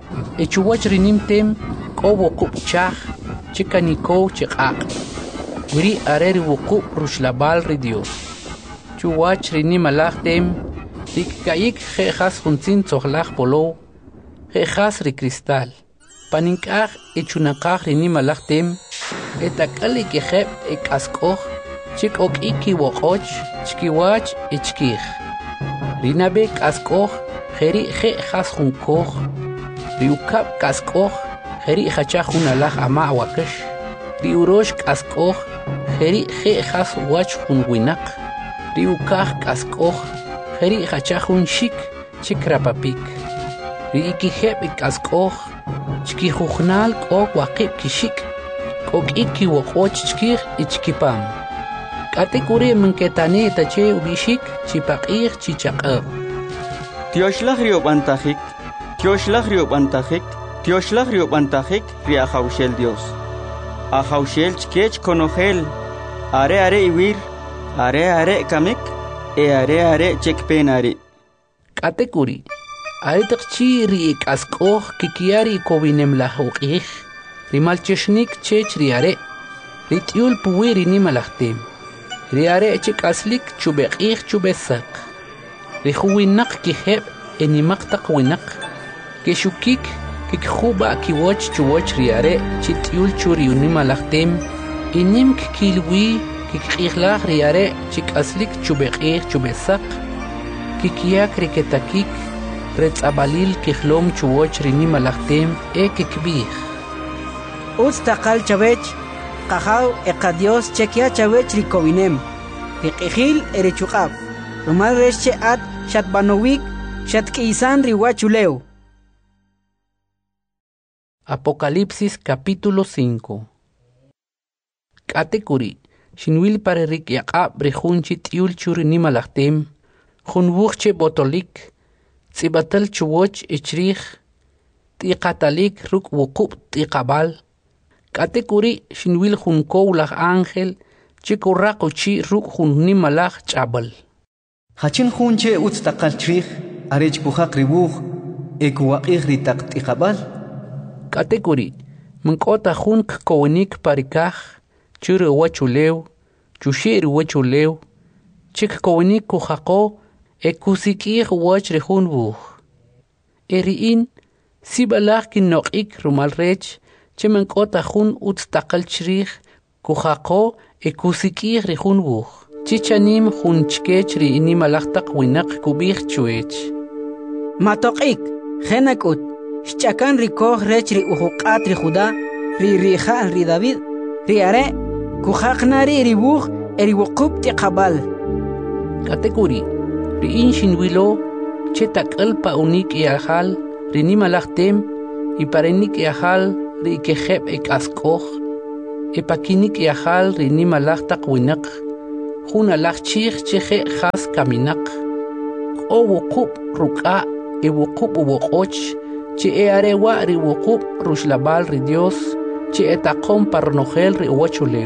e chuwach rinimtem kobo kupchah chikaniko chikak wiri areri wukup rushlabal ri Dios chuwach rini malaktem rikkayik jejas junzin tzohlaj polo jejas ri cristal paninkaj e chunakaj rini malaktem etakali kejeb e kaskoj chik ok iki wokoch chkiwach ichkih rinabek askoh kheri khe khas khunkoh riukap kaskoh kheri khacha khunalaj ama wakash riurosh kaskoh kheri khe khas wach khunwinak riukaj kaskoh kheri khacha khun shik chikrapapik riikiheb kaskoh chkihujnal ok waqib kishik ok iki wokoch chkih ichkipam Category menketani tache ubishik chipaqir chichaqab. Tioshлагrio bantajik, Tioshлагrio bantajik, Tioshлагrio bantajik riahaushel Dios. Ahaushel chkech konogel, are are iwir, are are kamik, e are are chekpenari. Category Aritaqchi ri kaskoh kikiari kobinem lahuqih, rimalcheshnik chech riare, ritiul puwiri nimalahtem. Riare chik aslik chubeqih chubesak. Rihuwinak kiheb enimak taqwinak. Keshukik kikhuba kiwoch chuwoch riare chitiul churiunima lachtem. Inim kikilwi kikihlah riare chik aslik chubeqih chubesak. Kikiak riketakik retzabalil kihlom chuwoch rinima lachtem e kikbih. Ustaqal chavech Qahaw eqadios chekia chawech rikowinem riqihil erechuqab rumal resche at shatbanowik shatkisan riwachuleu. Apocalipsis capítulo cinco. Category Shinwil pare rikyaqab rihunchi tiul churini malachtem khunwuchche botolik tsibatal chuwoch ichrih tiqatalik ruk wuqub tiqabal Category shinwil junkow laj ángel chico raqo chi ruk junni malaj chabal. Hachin junche utstaqal chrih arech puhaq ribuj ekuwaqih ritaq tiqabal. Category Mnkota junk kowenik parikaj churu wachulew chushir wachulew chik kowenik kujaqo ekusikih wach rejun buj. Eriin sibalaj kinoqik rumal rech Chemen kota jun utstaqal chrih kujaqo ekusikih rejun buj. Chichanim jun chkech ri inimalaqtaq winaq kubih chuech. Matoqik genakut shchakan rikoj rech ri ujuqat ri Judá ri rija ri David ri are kujaqnari ri buj eri wuqub tiqabal. Category ri inshinwilo chetakal pa unik iahal ri nimalaqtem y parenik iahal ri kejeb ek askoj epakinik iahal ri nimalaqtaq winaq juna lach chich cheje khas kaminak o wuqub ruqa e wuqub wuqoch che e arewa ri wuqub rushlabal ri Dios che etaqom parnogel ri wachuleu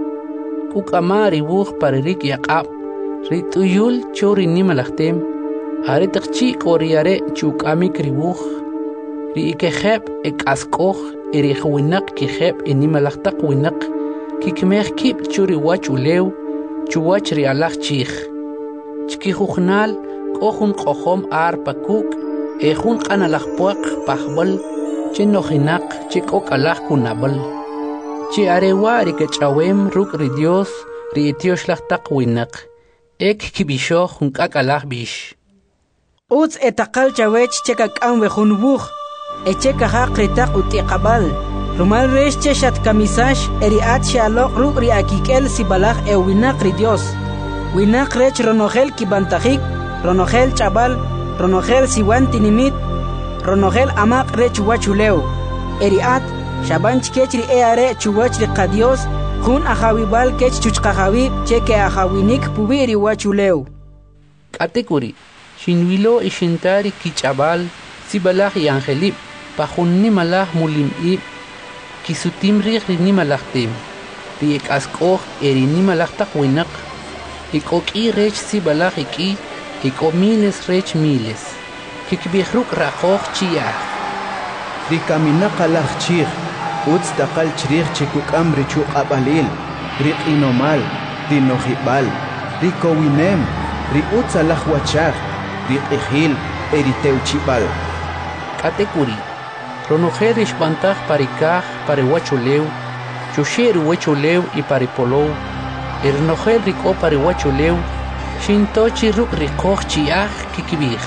kukama ri buh paririk yaqab ri tuyul chori nimalachtem are taqchi qoriare chukami kribuh ri ikeheb ek askoh eri khwinak kiheb inimalachtaq winak kikmeh kib churi wachuleu chuwach ri alach chich chki khugnal qohun qohom ar pakuk e khun qanalach puaq pahbal chinojinak chikok alach kunabal chi arewa ri kechawem ruk ri Dios ri etioshlataq winak ek kibisho khun kakalach bish uts etaqal chawech chekakam we khunbuh echeka haqritaq utiqabal rumal resh cheshat kamisash eriat shalok ruk ri akikel sibalach e winak ri Dios winak rech ronogel kibantajik ronogel chabal ronogel siwanti nimit ronogel amaq rech wachuleu eriat shabanch kechri eare chuwach ri qadios khun ahawibal kech chuchqahawi cheke ahawinik pubiri wachuleu katekuri shinwilo ishintari kichabal sibalach yangelib pajunni malach mulimib kisutim ri rini malachtem ri ekaskoh erini malachtaq winak ikoki rech sibalach iki iko miles rech miles kikbihruk raqoh chiya ri kaminaqa lach chich uts taqal chrich chikukam ri chuqabalil ri qinomal ri nojibal ri kowinem ri utsa lach wachaj ri qihil eriteuchibal katekuri ronojer ishpantaj parikaj pariwachuleu chusher wachuleu y paripolou ernojer riko pariwachuleu shintochi ruk rikoh chiaj kikibij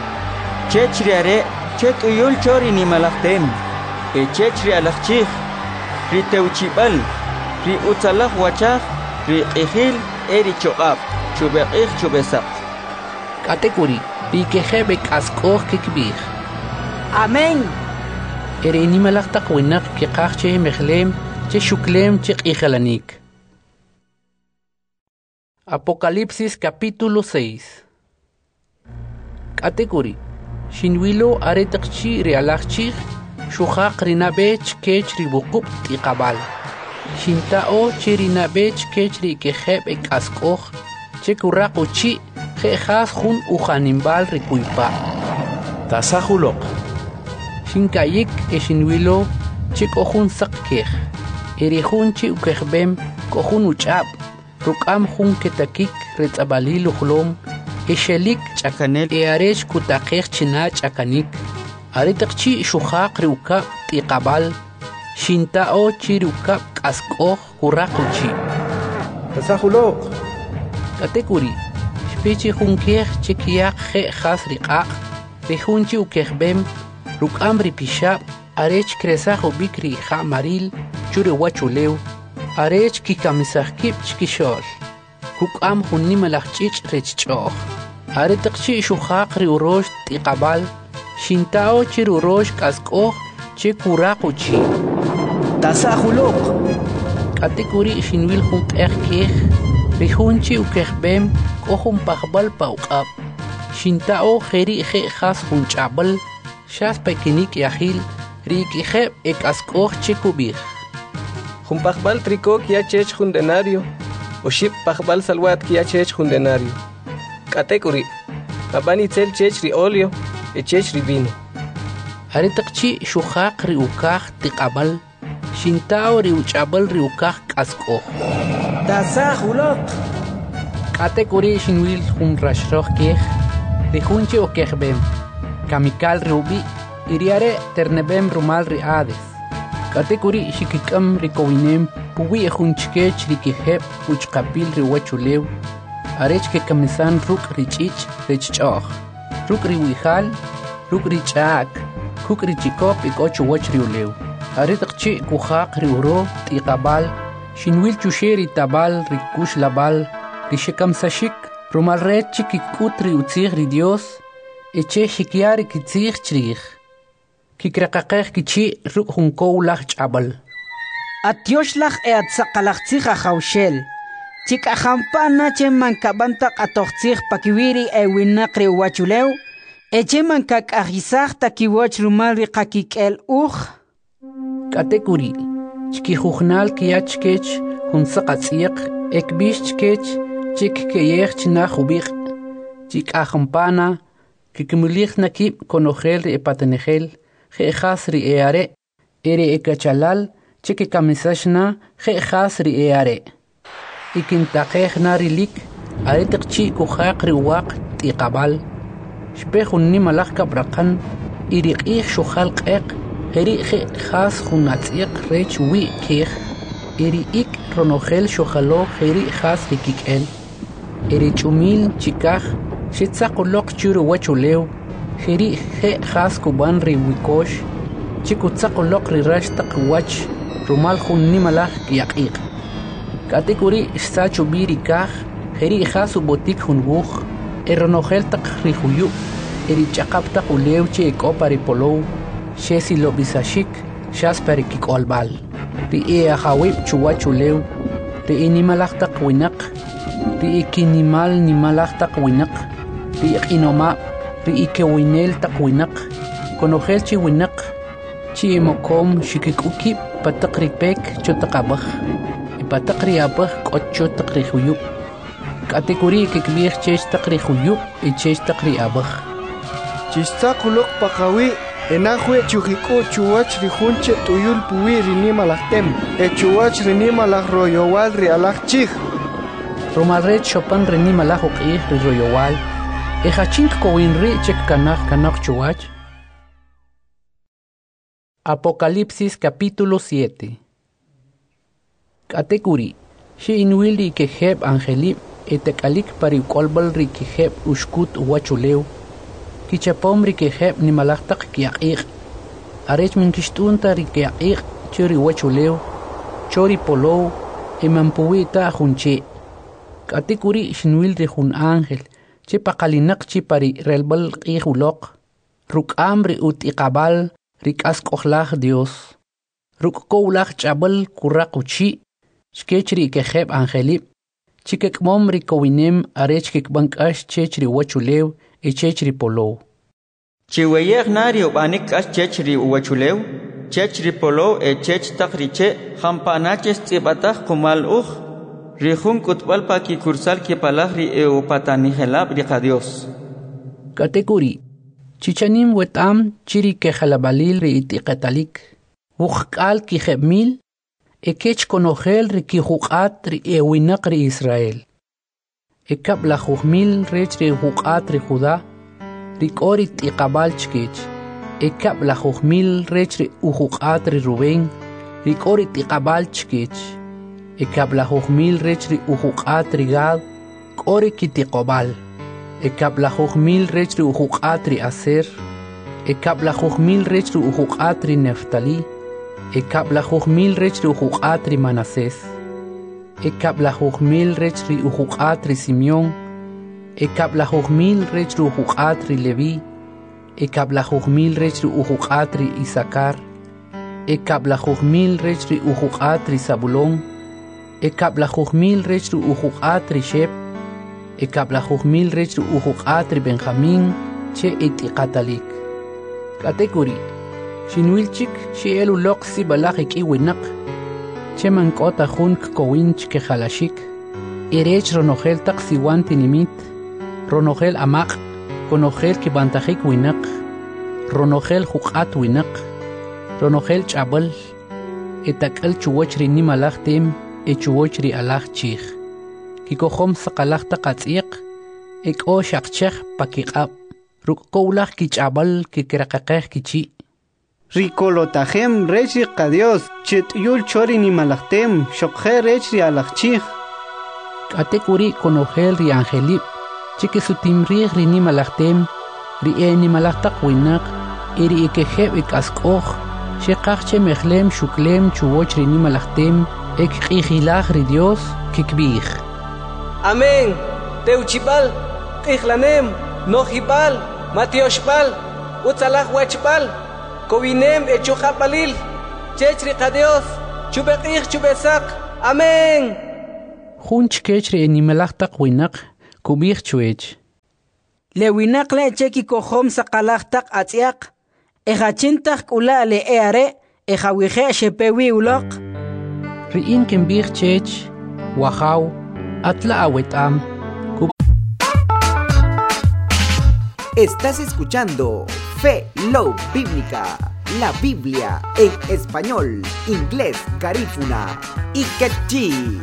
chechriare chetuyul chori ni malachtem e chechri alachchij ri teuchibal ri utsalaj wachaj ri qihil eri choqab chubeqij chubesaq katekuri ri kejebe kaskoh kikibij amén erini malachtaq winak kiqaj che mejlem che shuklem che qijalanik Apocalipsis capítulo seis katekuri shinwilo aretaqchi rialachchi shuqaq rinabech kech ribuqub tiqabal shintao chirinabech kech ri kejeb ekaskoh che kurraquchi jejas jun ujanimbal rikuipa tasajuloq shinkayik eshinwilo chi kohun sakkej erihun chi ukejbem kohun uchab rukam jun ketakik retzabalil uhlom eshelik chakanel earesh kutakej china chakanik aritaqchi shuqaq riuka tiqabal shintao chi riuka kaskoh kurraquchi tasajuloq katekuri shpichi junkej chikiyak je khas riqaq rihunchi ukejbem rukam ripishab arech kresajo bikri jamaril chure wachuleu arech kikamisaj kip chkishol kukam hunni malachchich rechchoh aretaqchi shuqaq riurosh tiqabal shintao chirurosh kaskoh che kuraquchi tasajuloq katekuri shinwil jun q'ej kej rihunchi ukejbem kohun pajbal pauqab shintao jeri je jas jun ch'abal shas pekinik yahil rikijeb ekaskoh chikubij jun pajbal triko kia chech jun denario o ship pajbal salwat kia chech jun denario katekuri babani tsel chech ri olio e chech ri vino aritaqchi shuqaq ri ukaj tiqabal shintao ri uch'abal ri ukaj kaskoh tasajuloq katekuri shinwil jun rashroh kej rihunchi okejbem kamikal rubi iriare ternebem rumal ri ades katekuri shikikam rikowinem puwi ejunchkech rikijeb uchqapil ri wachuleu arech ke kamisan ruk richich rechch'oj ruk ri wijal ruk ri ch'ak kuk ri chikop ikochu wach riuleu aritaqchi kujaq ri uro tiqabal shinwil chusheri tabal rikush labal rishikamsashik rumal rech chikikut ri utzij ri Dios eche shikyari kitzij chrij kikraqaqej kichi ruk junkow laj ch'abal atiosh laj e atsaqalachtzij ajawshel chikahampana che mankabanta atoxtzig pakiwiri ewinaqri wachulew eche mankakajisaj takiwoch rumalri qakikel uj katekuri chkijujnal kiachkech hunsaqatz'iq ekbix chkech chik keyej chna jubiq chikahampana kikmulij nakib konojel ri epatenejel jejas ri eare eri ekachalal chiki kamisashna jejas ri eare ikintaqej narilik aritiq chi kujaq ri waq tiqabal shpejun nimalaj kabraqan iriqij xujal q'eq eri jejas junatz'iq rech wi kej eri ik ronojel xujalo eri jas rikik'el eri ch'umil chikaj xitzaqoloq churu wachulew eri jejas kuban ri wikox chikutzaqoloq ri rax taq wach rumal jun nimalaj kiyaq'iq katekuri xsachu biri kaj eri jas ubotik jun wuj eronojel taq ri juyu eri ch'aqap taq ulew che ek'opa ri polow xesi lobisaxik xaspa ri kik'olb'al ri eajawib chuwach ulew ri inimalaj taq winaq ri ikinimal nimalaj taq winaq ri iq'inomab ri ikewinel taq winaq konojel chi winaq chi imokom xikik'ukib pataq ri pek chotaq abaj ipataq ri abaj k'ot chotaq ri juyu katekuri kikb'ij chex taq ri juyu y chex taq ri abaj chistaquloq paqawi enajwe chujik'u chuwach ri junche t'uyul puwi ri nimalajtem e chuwach ri nimalaj royowal ri alaj chij romalrech xopan ri nimalaj uq'ij ri royowal e jachink kowin ri chek kanaj kanaj chuwach. Apocalipsis capítulo siete. Katekuri shi inwil ri kejeb angelib etekalik pari kolbal ri kejeb ushkut wachulew kichapom ri kejeb nimalaj taq kiyaq'iq arech min kixt'unta ri kiyaq'iq churi wachulew chori polow emanpuwi ta junche katekuri xinwil ri jun ángel che paqalinaq chi pari relbal q'ij uloq ruk'am ri ut'iqabal ri k'ask'ojlaj Dios ruk'kowlaj ch'abal kuraq uchi xkech ri kejeb angelib chikek'mom ri kowinem arech kikb'ank'ax chech ri wachulew y chech ri polow chiweyej nari ub'anik k'ax chech ri wachulew chech ri polow e chech taq ri che jampanaches tz'ib'ataj qumal uj ri jun k'utb'al pa kikursal kipalaj ri eupatanijelab ri qa Dios katekuri chichanim wet'am chiri kejalabalil ri itiqetalik wujk'al kijeb'mil ekech konojel ri kijuq'at ri ewinaq ri Israel ekab la jujmil rech ri juq'at ri Judá ri k'o ri t'iqabal chkech ekab la jujmil rech ri ujuq'at ri Rubén ri k'o ri t'iqabal chkech ekab la jujmil rech ri ujuq'at ri Gad k'o ri kitiqobal ekab la jujmil rech ri ujuq'at ri Aser ekab la jujmil rech ri ujuq'at ri Neftalí ekab la jujmil rech ri ujuq'at ri Manasés ekab la jujmil rech ri ujuq'at ri Simeón ekab la jujmil rech ri ujuq'at ri Leví ekab la jujmil rech ri ujuq'at ri Isakar ekab la jujmil rech ri ujuq'at ri Zabulón ekab la jujmil rech ri ujuq'at ri Sheb ekab la jujmil rech ri ujuq'at ri Benjamín che itiqatalik katekuri xinwil chik xi'el uloq sibalaj ik'i winaq che mank'ota jun kkowin chkejalashik irech ronojel taq siwan tinimit ronojel amaq konojel kibantajik winaq ronojel juq'at winaq ronojel ch'abal etak'al chuwach ri nimalaj tem e chuwach ri alaj chij kikojom saqalaj taq atz'iq ek'o xaqchej pakiq'ab ruk'kowlaj kich'abal kikraqaqej kichi' rikolotajem rech ri qa Dios chet'yul chori nimalajtem xoqje rech ri alajchij katekuri konojel ri angelib chikisutimrij ri nimalajtem ri e nimalaj taq winaq y ri ikejeb ik'ask'oj xeqaj che mejlem xuklem chuwoch ri nimalajtem ekq'ijilaj ri Dios kikb'ij amén teuchibal q'ijlanem nojibal matioxbal utzalaj wachbal kowinem echujabalil chech ri qa Dios chubeq'ij chubesaq amén Junch kechri animalachtak winak kubich chuech. Le winak le cheki kohom sakalachtak atiak. Ejachintak ula le eare. Ejawihe shepewi ulok. Riin kimbich chech. Wahau. Atla awetam. Estás escuchando Fe Love Bíblica, la Biblia en español, inglés, garífuna y quechí.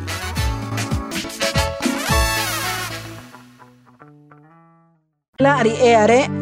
La eare.